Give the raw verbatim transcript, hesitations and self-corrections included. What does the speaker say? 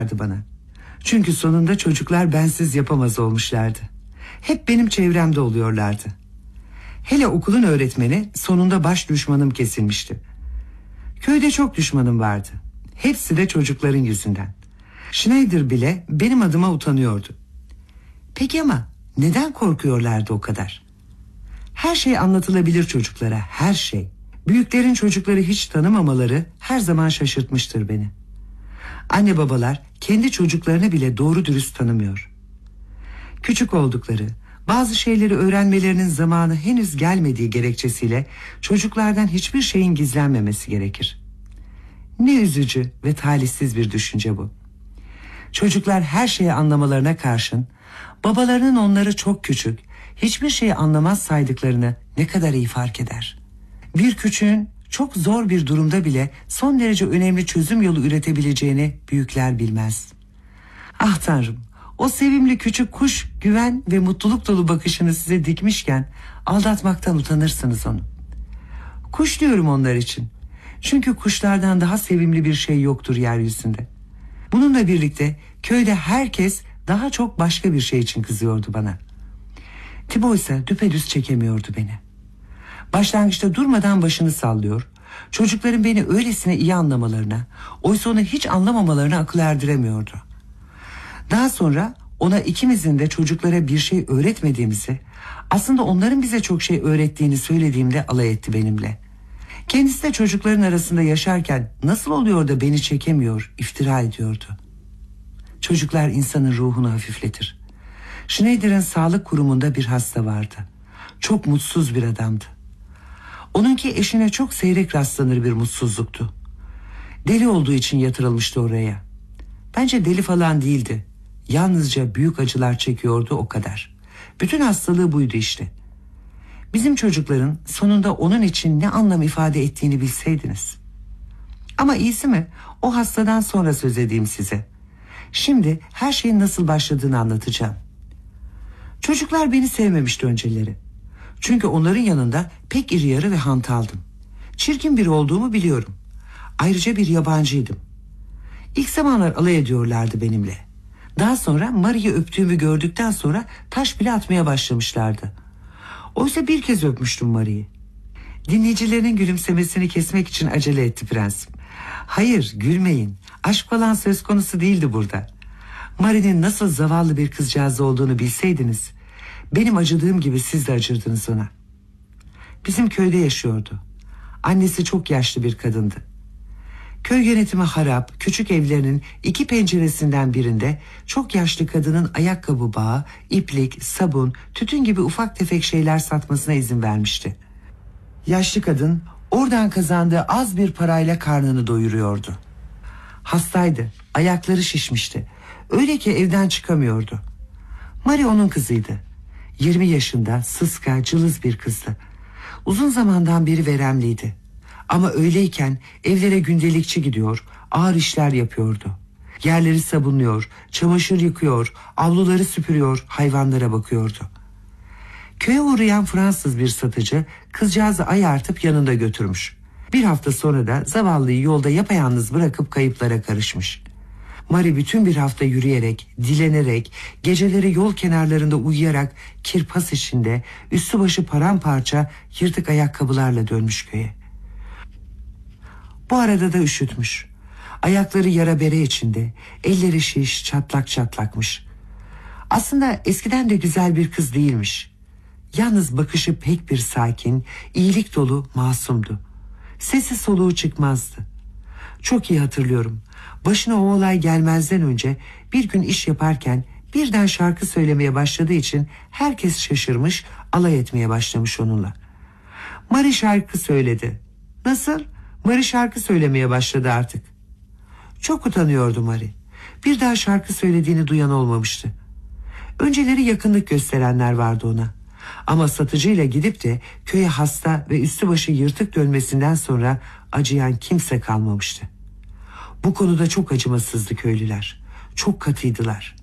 bana. Çünkü sonunda çocuklar bensiz yapamaz olmuşlardı. Hep benim çevremde oluyorlardı. Hele okulun öğretmeni sonunda baş düşmanım kesilmişti. Köyde çok düşmanım vardı. Hepsi de çocukların yüzünden. Schneider bile benim adıma utanıyordu. Peki ama neden korkuyorlardı o kadar? Her şey anlatılabilir çocuklara, her şey. Büyüklerin çocukları hiç tanımamaları her zaman şaşırtmıştır beni. Anne babalar kendi çocuklarını bile doğru dürüst tanımıyor. Küçük oldukları, bazı şeyleri öğrenmelerinin zamanı henüz gelmediği gerekçesiyle çocuklardan hiçbir şeyin gizlenmemesi gerekir. Ne üzücü ve talihsiz bir düşünce bu. Çocuklar her şeyi anlamalarına karşın, babalarının onları çok küçük, hiçbir şeyi anlamaz saydıklarını ne kadar iyi fark eder. Bir küçüğün çok zor bir durumda bile son derece önemli çözüm yolu üretebileceğini büyükler bilmez. Ah Tanrım, o sevimli küçük kuş güven ve mutluluk dolu bakışını size dikmişken aldatmaktan utanırsınız onu. Kuş diyorum onlar için. Çünkü kuşlardan daha sevimli bir şey yoktur yeryüzünde. Bununla birlikte köyde herkes daha çok başka bir şey için kızıyordu bana. Thibaut ise düpedüz çekemiyordu beni. Başlangıçta durmadan başını sallıyor, çocukların beni öylesine iyi anlamalarına, oysa onu hiç anlamamalarına akıl erdiremiyordu. Daha sonra ona ikimizin de çocuklara bir şey öğretmediğimizi, aslında onların bize çok şey öğrettiğini söylediğimde alay etti benimle. Kendisi de çocukların arasında yaşarken nasıl oluyor da beni çekemiyor, iftira ediyordu. Çocuklar insanın ruhunu hafifletir. Schneider'in sağlık kurumunda bir hasta vardı. Çok mutsuz bir adamdı. Onunki eşine çok seyrek rastlanır bir mutsuzluktu. Deli olduğu için yatırılmıştı oraya. Bence deli falan değildi. Yalnızca büyük acılar çekiyordu, o kadar. Bütün hastalığı buydu işte. Bizim çocukların sonunda onun için ne anlam ifade ettiğini bilseydiniz. Ama iyisi mi? O hastadan sonra söz edeyim size. Şimdi her şeyin nasıl başladığını anlatacağım. Çocuklar beni sevmemişti önceleri. Çünkü onların yanında pek iri yarı ve hantaldım. Çirkin biri olduğumu biliyorum. Ayrıca bir yabancıydım. İlk zamanlar alay ediyorlardı benimle. Daha sonra Marie'yi öptüğümü gördükten sonra taş bile atmaya başlamışlardı. Oysa bir kez öpmüştüm Marie'yi. Dinleyicilerin gülümsemesini kesmek için acele etti prensim. Hayır, gülmeyin. Aşk falan söz konusu değildi burada. Marie'nin nasıl zavallı bir kızcağız olduğunu bilseydiniz, benim acıdığım gibi siz de acırdınız ona. Bizim köyde yaşıyordu. Annesi çok yaşlı bir kadındı. Köy yönetimi harap, küçük evlerinin iki penceresinden birinde çok yaşlı kadının ayakkabı bağı, iplik, sabun, tütün gibi ufak tefek şeyler satmasına izin vermişti. Yaşlı kadın oradan kazandığı az bir parayla karnını doyuruyordu. Hastaydı, ayakları şişmişti. Öyle ki evden çıkamıyordu. Marie onun kızıydı. Yirmi yaşında, sıska, cılız bir kızdı. Uzun zamandan beri veremliydi. Ama öyleyken evlere gündelikçi gidiyor, ağır işler yapıyordu. Yerleri sabunluyor, çamaşır yıkıyor, avluları süpürüyor, hayvanlara bakıyordu. Köye uğrayan Fransız bir satıcı kızcağızı ayartıp yanında götürmüş. Bir hafta sonra da zavallıyı yolda yapayalnız bırakıp kayıplara karışmış. Marie bütün bir hafta yürüyerek, dilenerek, geceleri yol kenarlarında uyuyarak kirpas içinde, üstü başı paramparça, yırtık ayakkabılarla dönmüş köye. Bu arada da üşütmüş. Ayakları yara bere içinde, elleri şiş, çatlak çatlakmış. Aslında eskiden de güzel bir kız değilmiş. Yalnız bakışı pek bir sakin, iyilik dolu, masumdu. Sesi soluğu çıkmazdı. Çok iyi hatırlıyorum. Başına o olay gelmezden önce bir gün iş yaparken birden şarkı söylemeye başladığı için herkes şaşırmış, alay etmeye başlamış onunla. Marie şarkı söyledi. Nasıl? Marie şarkı söylemeye başladı artık. Çok utanıyordu Marie. Bir daha şarkı söylediğini duyan olmamıştı. Önceleri yakınlık gösterenler vardı ona. Ama satıcıyla gidip de köye hasta ve üstü başı yırtık dönmesinden sonra acıyan kimse kalmamıştı. Bu konuda çok acımasızdı köylüler. Çok katıydılar.